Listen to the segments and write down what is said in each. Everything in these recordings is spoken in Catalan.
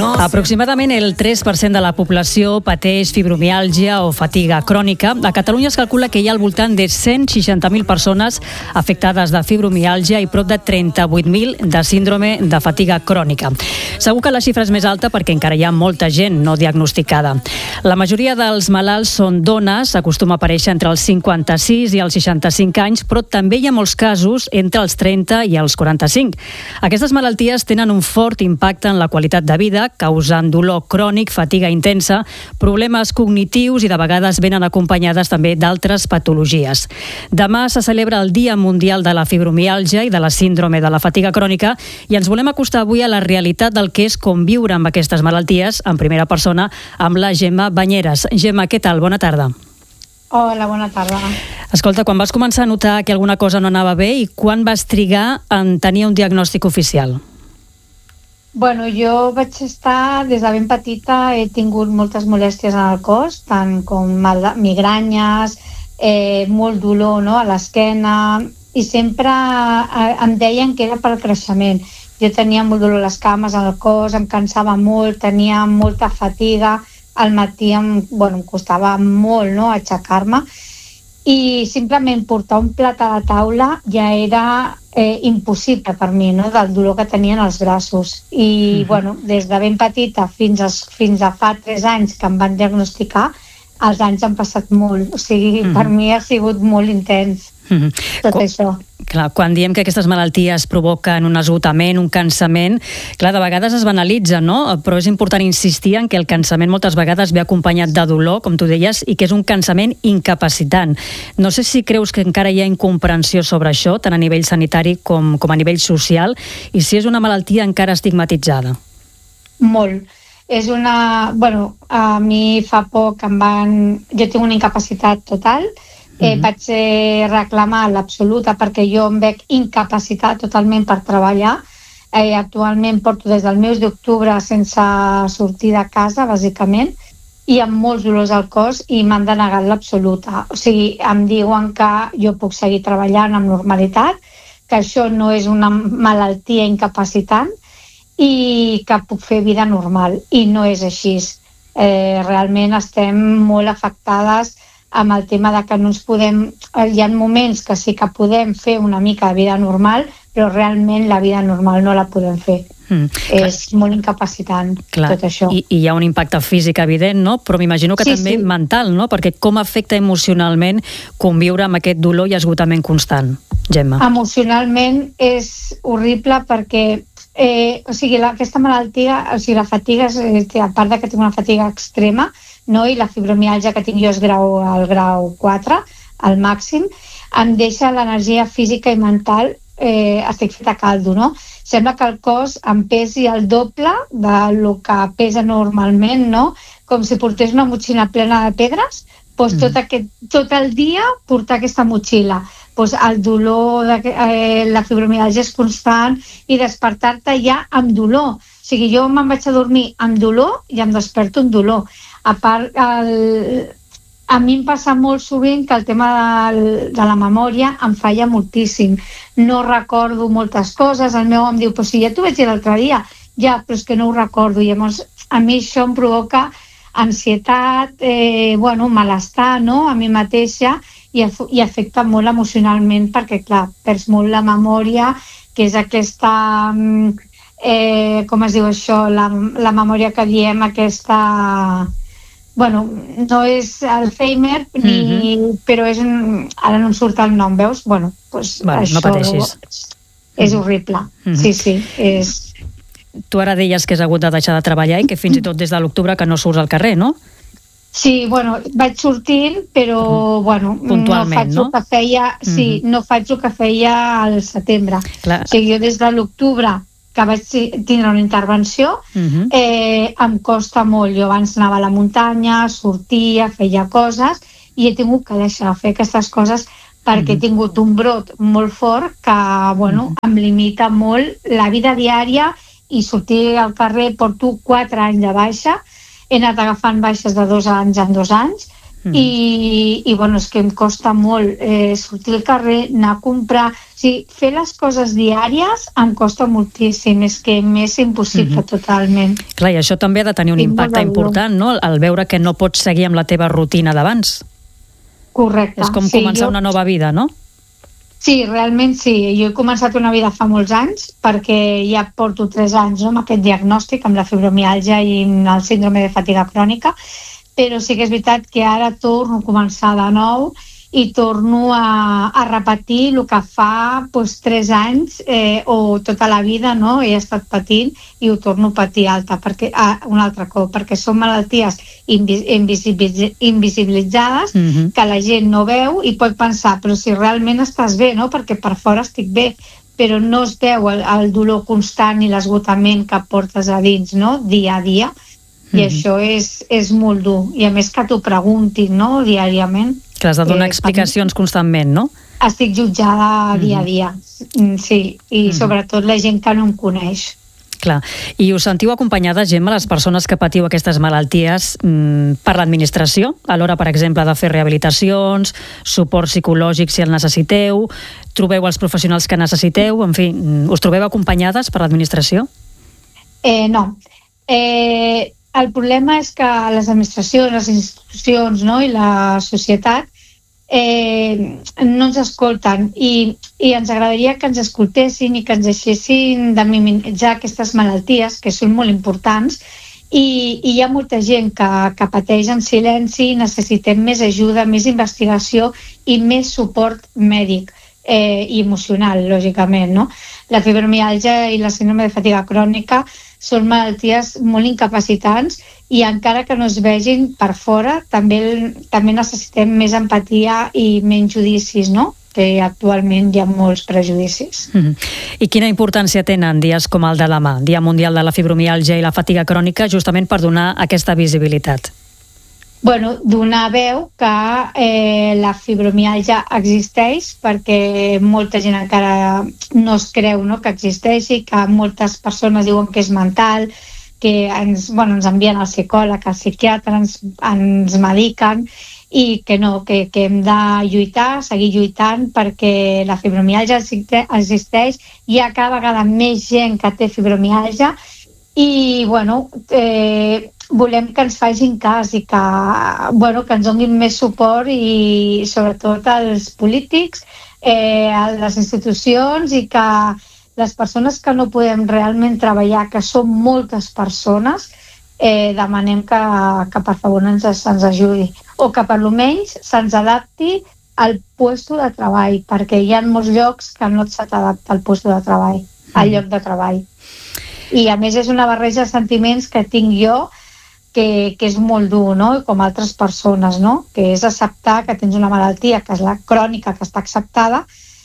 Aproximadament el 3% de la població pateix fibromiàlgia o fatiga crònica. A Catalunya es calcula que hi ha al voltant de 160.000 persones afectades de fibromiàlgia i prop de 38.000 de síndrome de fatiga crònica. Segur que la xifra és més alta perquè encara hi ha molta gent no diagnosticada. La majoria dels malalts són dones, acostuma a aparèixer entre els 56 i els 65 anys, però també hi ha molts casos entre els 30 i els 45. Aquestes malalties tenen un fort impacte en la qualitat de vida, causant dolor crònic, fatiga intensa, problemes cognitius i de vegades venen acompanyades també d'altres patologies. Demà se celebra el Dia Mundial de la Fibromiàlgia i de la síndrome de la fatiga crònica i ens volem acostar avui a la realitat del que és conviure amb aquestes malalties en primera persona amb la Gemma Banyeres. Gemma, què tal? Bona tarda. Hola, bona tarda. Escolta, quan vas començar a notar que alguna cosa no anava bé i quan vas trigar en tenir un diagnòstic oficial? Bueno, jo vaig estar, des de ben petita, he tingut moltes molèsties en el cos, tant com migranyes, molt dolor, no?, a l'esquena, i sempre em deien que era pel creixement. Jo tenia molt dolor a les cames, al cos, em cansava molt, tenia molta fatiga, al matí em costava molt, no?, aixecar-me, i simplement portar un plat a la taula ja era impossible per mi, no?, del dolor que tenia als braços. I des de ben petita fins a fa 3 anys que em van diagnosticar, els anys han passat molt. O sigui, per mi ha sigut molt intens tot això. Clar, quan diem que aquestes malalties provoquen un esgotament, un cansament, clar, de vegades es banalitza, no? Però és important insistir en que el cansament moltes vegades ve acompanyat de dolor, com tu deies, i que és un cansament incapacitant. No sé si creus que encara hi ha incomprensió sobre això, tant a nivell sanitari com a nivell social, i si és una malaltia encara estigmatitzada. Molt. És una... a mi fa poc jo tinc una incapacitat total. Vaig reclamar l'absoluta perquè jo em veig incapacitat totalment per treballar. Actualment porto des del mes d'octubre sense sortir de casa, bàsicament, i amb molts dolors al cos i m'han denegat l'absoluta. O sigui, em diuen que jo puc seguir treballant amb normalitat, que això no és una malaltia incapacitant i que puc fer vida normal. I no és així. Realment estem molt afectades amb el tema de que no ens podem... Hi ha moments que sí que podem fer una mica de vida normal, però realment la vida normal no la podem fer. És molt incapacitant, tot això. I hi ha un impacte físic evident, no? Però m'imagino que també mental, no? Perquè com afecta emocionalment conviure amb aquest dolor i esgotament constant, Gemma? Emocionalment és horrible perquè aquesta malaltia, la fatiga, a part que tinc una fatiga extrema, no? I la fibromiàlgia que tinc jo és el grau 4, al màxim, em deixa l'energia física i mental, estic feta caldo, no? Sembla que el cos em pesi el doble del que pesa normalment, no? Com si portés una motxilla plena de pedres, doncs tot el dia portar aquesta motxilla. Doncs el dolor, la fibromiàlgia és constant i despertar-te ja amb dolor. O sigui, jo me'n vaig a dormir amb dolor i em desperto amb dolor. A part, a mi em passa molt sovint que el tema de la memòria em falla moltíssim. No recordo moltes coses. El meu em diu, però si ja t'ho vaig dir l'altre dia. Ja, però és que no ho recordo. Llavors, a mi això em provoca ansietat, malestar, no?, a mi mateixa i afecta molt emocionalment perquè, clar, perds molt la memòria, que és aquesta... com es diu això? La memòria que diem, aquesta... no és Alzheimer, però és... Ara no em surt el nom, veus? Això no pateixis. És horrible. Sí, és... Tu ara deies que has hagut de deixar de treballar i que fins i tot des de l'octubre que no surts al carrer, no? Sí, vaig sortint, però, puntualment, no faig el que feia... Sí, no faig el que feia al setembre. O sigui, jo des de l'octubre que vaig tindre una intervenció, em costa molt. Jo abans anava a la muntanya, sortia, feia coses, i he tingut que deixar de fer aquestes coses perquè he tingut un brot molt fort que, em limita molt la vida diària i sortir al carrer. Porto 4 anys de baixa, he anat agafant baixes de 2 anys en 2 anys, I bueno, és que em costa molt sortir al carrer, anar a comprar, o sigui, fer les coses diàries em costa moltíssim, és que m'és impossible totalment. Clar, i això també ha de tenir un impacte important, no?, al veure que no pots seguir amb la teva rutina d'abans. Correcte. És com començar una nova vida, no? Sí, realment sí. Jo he començat una vida fa molts anys perquè ja porto 3 anys amb aquest diagnòstic, amb la fibromiàlgia i el síndrome de fatiga crònica, però sí que és veritat que ara torno a començar de nou i torno a repetir el que fa 3 anys o tota la vida, no? He estat patint i ho torno a patir un altre cop, perquè són malalties invisibilitzades que la gent no veu i pot pensar, però si realment estàs bé, no? Perquè per fora estic bé, però no es veu el dolor constant i l'esgotament que portes a dins, no? Dia a dia. I això és molt dur. I a més que t'ho preguntin, no?, diàriament. Que has de donar explicacions constantment, no? Estic jutjada dia a dia, sí. I sobretot la gent que no em coneix. Clar. I us sentiu acompanyades, Gemma, les persones que patiu aquestes malalties per l'administració, a l'hora, per exemple, de fer rehabilitacions, suport psicològic si el necessiteu, trobeu els professionals que necessiteu, en fi, us trobeu acompanyades per l'administració? No. El problema és que les administracions, les institucions, no?, i la societat no ens escolten i ens agradaria que ens escoltessin i que ens deixessin de minimitzar aquestes malalties que són molt importants i hi ha molta gent que pateix en silenci i necessitem més ajuda, més investigació i més suport mèdic i emocional, lògicament, no? La fibromiàlgia i la síndrome de fatiga crònica són malalties molt incapacitants i encara que no es vegin per fora, també necessitem més empatia i menys judicis, no?, que actualment hi ha molts prejudicis. I quina importància tenen dies com el de demà, Dia Mundial de la Fibromiàlgia i la Fatiga Crònica, justament per donar aquesta visibilitat? Bueno, donar veu que la fibromiàlgia existeix perquè molta gent encara no es creu, no?, que existeixi, que moltes persones diuen que és mental, que ens envien al psicòleg, al psiquiatre, ens mediquen i que no, que hem de lluitar, seguir lluitant perquè la fibromiàlgia existeix, hi ha cada vegada més gent que té fibromiàlgia i, volem que ens facin cas i que ens donin més suport i sobretot als polítics, a les institucions i que les persones que no podem realment treballar, que són moltes persones, demanem que per favor ens ajudi o que per almenys se'ns adapti al lloc de treball, perquè hi ha molts llocs que no se t'adapta al lloc de treball, al lloc de treball. I a més és una barreja de sentiments que tinc jo que és molt dur, no?, com altres persones, no?, que és acceptar que tens una malaltia que és la crònica, que està acceptada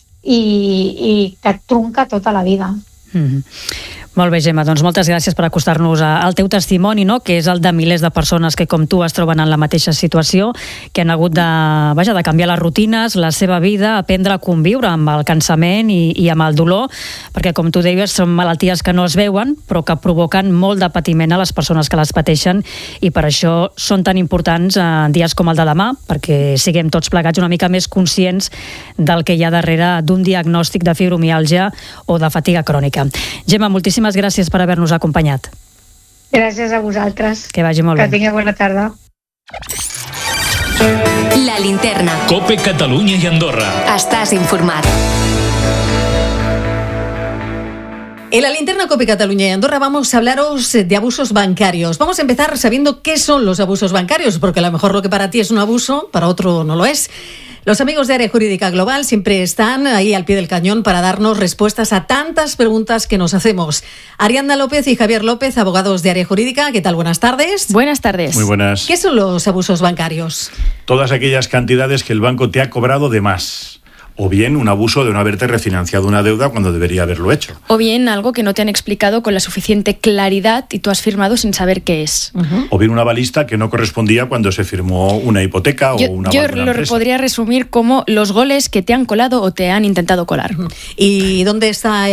i que et trunca tota la vida. Molt bé, Gemma, doncs moltes gràcies per acostar-nos al teu testimoni, no?, que és el de milers de persones que, com tu, es troben en la mateixa situació, que han hagut de canviar les rutines, la seva vida, aprendre a conviure amb el cansament i amb el dolor, perquè, com tu deies, són malalties que no es veuen, però que provoquen molt de patiment a les persones que les pateixen, i per això són tan importants en dies com el de demà, perquè siguem tots plegats una mica més conscients del que hi ha darrere d'un diagnòstic de fibromiàlgia o de fatiga crònica. Gemma, moltíssimes gràcies per haver-nos acompanyat. Gràcies a vosaltres. Que vagi molt bé. Que tingueu bona tarda. La Linterna. COPE Catalunya i Andorra. Estàs informat. En la Linterna COPE Cataluña y Andorra vamos a hablaros de abusos bancarios. Vamos a empezar sabiendo qué son los abusos bancarios, porque a lo mejor lo que para ti es un abuso, para otro no lo es. Los amigos de Área Jurídica Global siempre están ahí al pie del cañón para darnos respuestas a tantas preguntas que nos hacemos. Ariadna López y Javier López, abogados de Área Jurídica. ¿Qué tal? Buenas tardes. Buenas tardes. Muy buenas. ¿Qué son los abusos bancarios? Todas aquellas cantidades que el banco te ha cobrado de más. O bien un abuso de no haberte refinanciado una deuda cuando debería haberlo hecho. O bien algo que no te han explicado con la suficiente claridad y tú has firmado sin saber qué es. O bien una balista que no correspondía cuando se firmó una hipoteca o una Yo lo podría resumir como los goles que te han colado o te han intentado colar. ¿Y dónde está